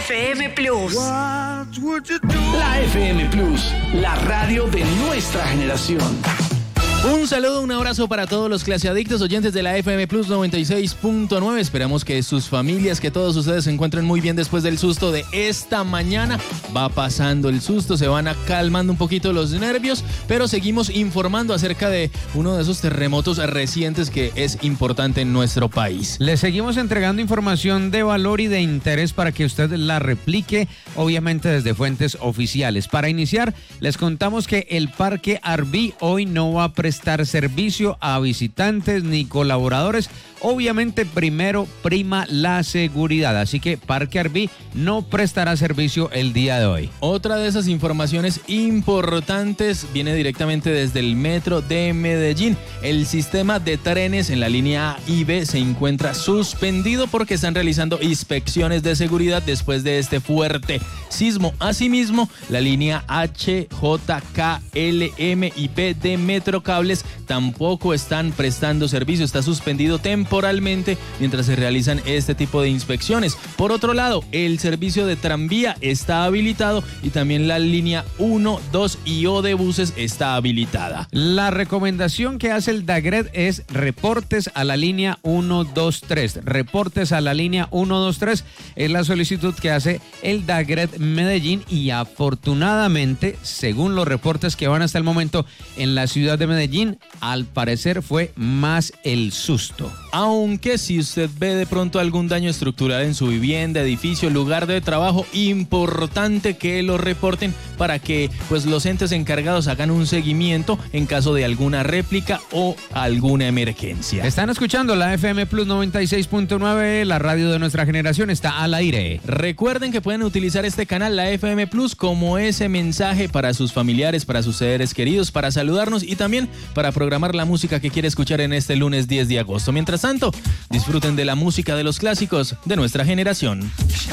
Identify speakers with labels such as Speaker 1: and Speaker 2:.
Speaker 1: FM Plus.
Speaker 2: La FM Plus, la radio de nuestra generación.
Speaker 3: Un saludo, un abrazo para todos los claseadictos oyentes de la FM Plus 96.9. Esperamos que sus familias, que todos ustedes se encuentren muy bien después del susto de esta mañana. Va pasando el susto, se van calmando un poquito los nervios, pero seguimos informando acerca de uno de esos terremotos recientes que es importante en nuestro país.
Speaker 4: Le seguimos entregando información de valor y de interés para que usted la replique, obviamente desde fuentes oficiales. Para iniciar, les contamos que el Parque Arví hoy no va a prestar servicio a visitantes ni colaboradores. Obviamente primero prima la seguridad, así que Parque Arví no prestará servicio el día de hoy.
Speaker 3: Otra de esas informaciones importantes viene directamente desde el metro de Medellín. El sistema de trenes en la línea A y B se encuentra suspendido porque están realizando inspecciones de seguridad después de este fuerte sismo. Asimismo, la línea H, J, K, L, M y P de Metrocables tampoco están prestando servicio. Está suspendido temporalmente mientras se realizan este tipo de inspecciones. Por otro lado, el servicio de tranvía está habilitado y también la línea 1, 2 y O de buses está habilitada.
Speaker 4: La recomendación que hace el DAGRED es reportes a la línea 123. Reportes a la línea 123 es la solicitud que hace el DAGRED Medellín y afortunadamente, según los reportes que van hasta el momento en la ciudad de Medellín, al parecer fue más el susto.
Speaker 3: Aunque si usted ve de pronto algún daño estructural en su vivienda, edificio, lugar de trabajo, importante que lo reporten para que pues los entes encargados hagan un seguimiento en caso de alguna réplica o alguna emergencia.
Speaker 4: Están escuchando la FM Plus 96.9, la radio de nuestra generación está al aire.
Speaker 3: Recuerden que pueden utilizar este canal, la FM Plus, como ese mensaje para sus familiares, para sus seres queridos, para saludarnos y también para programar la música que quiere escuchar en este lunes 10 de agosto. Mientras tanto, disfruten de la música de los clásicos de nuestra generación.